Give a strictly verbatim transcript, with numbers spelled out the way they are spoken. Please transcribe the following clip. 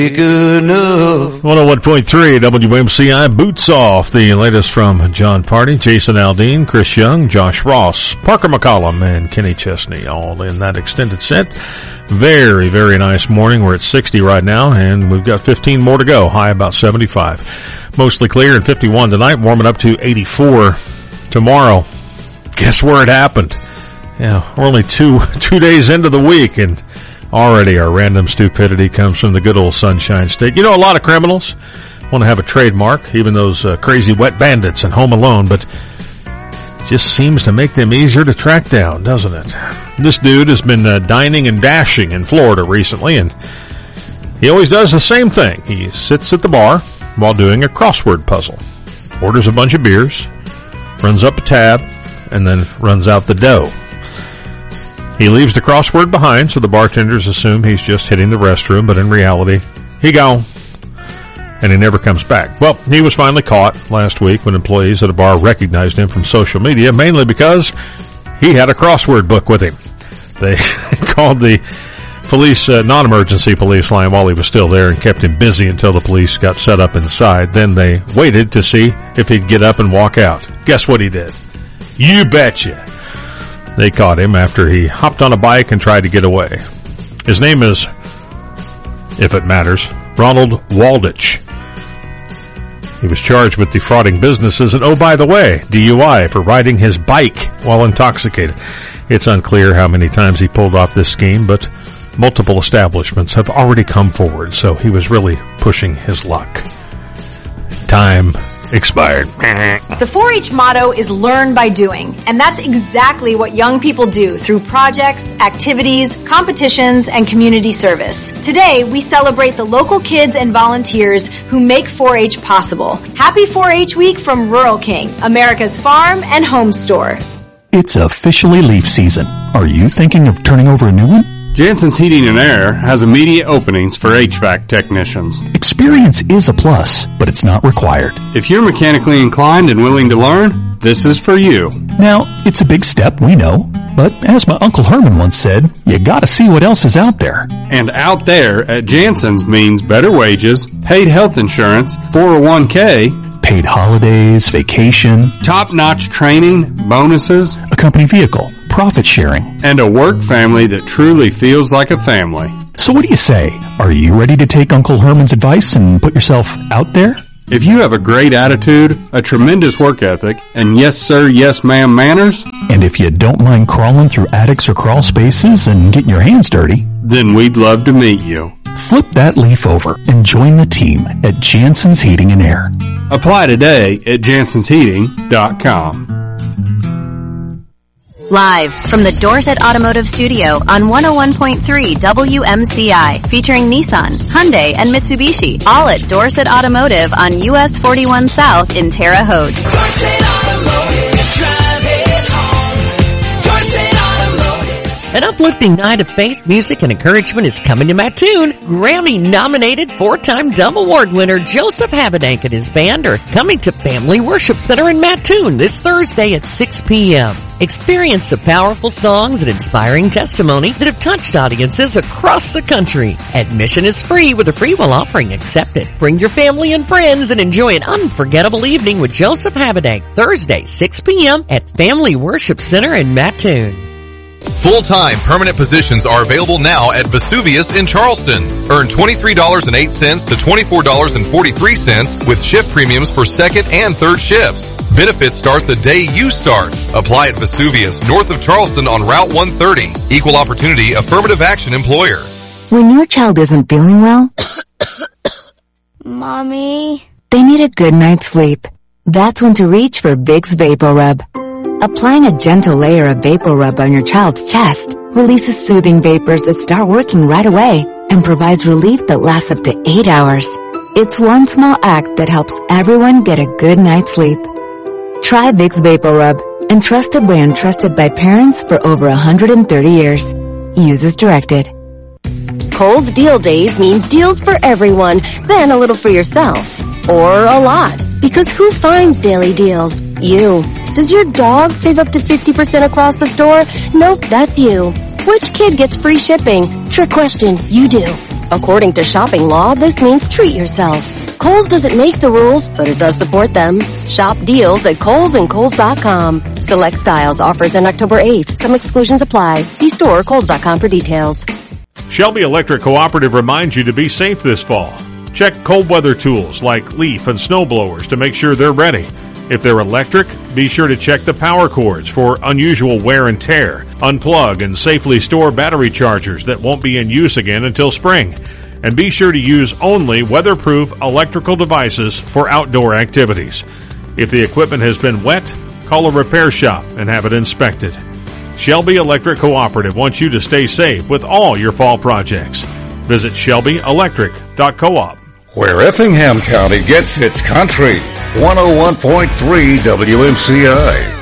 Good enough. one oh one point three W M C I Boots Off, the latest from John Party, Jason Aldean, Chris Young, Josh Ross, Parker McCollum, and Kenny Chesney, all in that extended set. Very, very nice morning. We're at sixty right now, and we've got fifteen more to go. High about seventy-five. Mostly clear and fifty-one tonight, warming up to eighty-four tomorrow. Guess where it happened? Yeah, we're only two, two days into the week, and already our random stupidity comes from the good old Sunshine State. You know, a lot of criminals want to have a trademark, even those uh, crazy wet bandits and Home Alone, but it just seems to make them easier to track down, doesn't it? This dude has been uh, dining and dashing in Florida recently, and he always does the same thing. He sits at the bar while doing a crossword puzzle, orders a bunch of beers, runs up a tab, and then runs out the dough. He leaves the crossword behind, so the bartenders assume he's just hitting the restroom, but in reality, he gone. And he never comes back. Well, he was finally caught last week when employees at a bar recognized him from social media, mainly because he had a crossword book with him. They called the police, uh, non-emergency police line while he was still there and kept him busy until the police got set up inside. Then they waited to see if he'd get up and walk out. Guess what he did? You betcha. They caught him after he hopped on a bike and tried to get away. His name is, if it matters, Ronald Waldich. He was charged with defrauding businesses and, oh, by the way, D U I for riding his bike while intoxicated. It's unclear how many times he pulled off this scheme, but multiple establishments have already come forward, so he was really pushing his luck. Time expired. The four H motto is learn by doing, and that's exactly what young people do through projects, activities, competitions, and community service. Today, we celebrate the local kids and volunteers who make four H possible. Happy four H Week from Rural King, America's farm and home store. It's officially leaf season. Are you thinking of turning over a new one? Jansen's Heating and Air has immediate openings for H V A C technicians. Experience is a plus, but it's not required. If you're mechanically inclined and willing to learn, this is for you. Now, it's a big step, we know, but as my Uncle Herman once said, you gotta see what else is out there. And out there at Jansen's means better wages, paid health insurance, four oh one k, paid holidays, vacation, top-notch training, bonuses, a company vehicle, profit sharing, and a work family that truly feels like a family. So what do you say? Are you ready to take Uncle Herman's advice and put yourself out there? If you have a great attitude, a tremendous work ethic, and yes sir, yes ma'am manners, and if you don't mind crawling through attics or crawl spaces and getting your hands dirty, then we'd love to meet you. Flip that leaf over and join the team at Jansen's Heating and Air. Apply today at jansens heating dot com. Live from the Dorset Automotive Studio on one oh one point three W M C I, featuring Nissan, Hyundai, and Mitsubishi, all at Dorset Automotive on U S forty-one South in Terre Haute. Dorset Automotive, drive it home. Dorset Automotive. An uplifting night of faith, music, and encouragement is coming to Mattoon. Grammy-nominated four-time Dove Award winner Joseph Habedank and his band are coming to Family Worship Center in Mattoon this Thursday at six p.m. Experience the powerful songs and inspiring testimony that have touched audiences across the country. Admission is free with a free will offering accepted. Bring your family and friends and enjoy an unforgettable evening with Joseph Habedank Thursday, six p.m. at Family Worship Center in Mattoon. Full-time permanent positions are available now at Vesuvius in Charleston. Earn twenty-three dollars and eight cents to twenty-four dollars and forty-three cents with shift premiums for second and third shifts. Benefits start the day you start. Apply at Vesuvius, north of Charleston on Route one thirty. Equal opportunity affirmative action employer. When your child isn't feeling well, Mommy, they need a good night's sleep. That's when to reach for Vicks VapoRub. Applying a gentle layer of VapoRub on your child's chest releases soothing vapors that start working right away and provides relief that lasts up to eight hours. It's one small act that helps everyone get a good night's sleep. Try Vicks VapoRub, and trust a brand trusted by parents for over one hundred thirty years. Use as directed. Kohl's Deal Days means deals for everyone, then a little for yourself. Or a lot. Because who finds daily deals? You. Does your dog save up to fifty percent across the store? Nope, that's you. Which kid gets free shipping? Trick question, you do. According to shopping law, this means treat yourself. Kohl's doesn't make the rules, but it does support them. Shop deals at Kohl's and Kohl's dot com. Select styles offers in October eighth. Some exclusions apply. See store or Kohl's dot com for details. Shelby Electric Cooperative reminds you to be safe this fall. Check cold weather tools like leaf and snow blowers to make sure they're ready. If they're electric, be sure to check the power cords for unusual wear and tear. Unplug and safely store battery chargers that won't be in use again until spring. And be sure to use only weatherproof electrical devices for outdoor activities. If the equipment has been wet, call a repair shop and have it inspected. Shelby Electric Cooperative wants you to stay safe with all your fall projects. Visit shelby electric dot coop. Where Effingham County gets its country. one oh one point three W M C I.